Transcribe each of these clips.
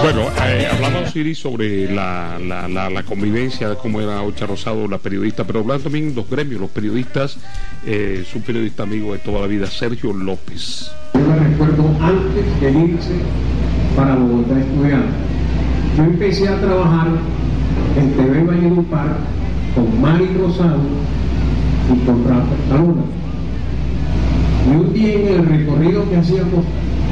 Bueno, hablamos, Iris, sobre la convivencia, de cómo era Ocha Rosado, la periodista, pero hablando también los gremios, los periodistas, su periodista amigo de toda la vida, Sergio López. Yo me recuerdo antes de irse para Bogotá a estudiar. Yo empecé a trabajar en TV Valledupar con Mari Rosado y con Rafa Saluna. Y un día en el recorrido que hacíamos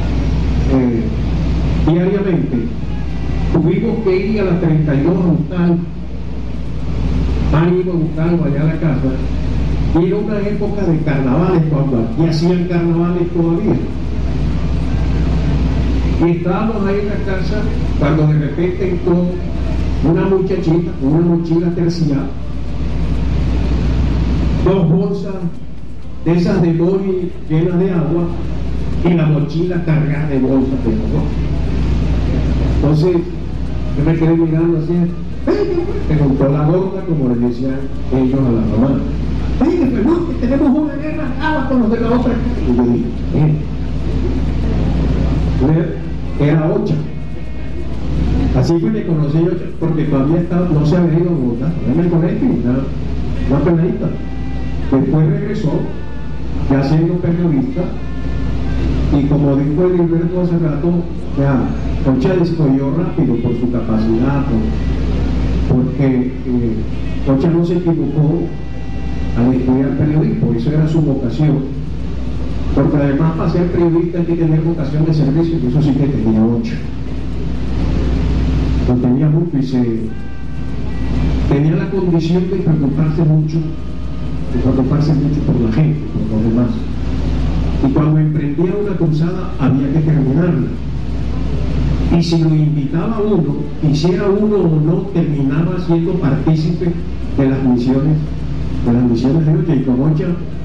diariamente, tuvimos que ir a la 32 a buscar, Mari iba a buscarlo allá a la casa, y era una época de carnavales, cuando aquí hacían carnavales todavía. Y estábamos ahí en la casa cuando de repente entró una muchachita con una mochila terciada, 2 bolsas de esas de boli llenas de agua y la mochila cargada de bolsas de agua. Entonces yo me quedé mirando así, preguntó la gorda, como le decían ellos a la mamá. Oye, pues no, que tenemos una guerra de agua con los de la otra. Y yo dije, era Ocha. Así fue que conocí a Ocha, porque todavía no se había ido a Bogotá, en el colegio, una peladita. Después regresó, ya siendo periodista, y como dijo el Gilberto hace rato, ya, Ocha descolló rápido por su capacidad, porque Ocha no se equivocó al estudiar periodismo, eso era su vocación, porque además para ser periodista hay que tener vocación de servicio, y eso sí que tenía Ocha. Lo tenía mucho y tenía la condición de preocuparse mucho por la gente, por los demás. Y cuando emprendía una cruzada había que terminarla. Y si lo invitaba uno, quisiera uno o no, terminaba siendo partícipe de las misiones de Ocha. Y con Ocha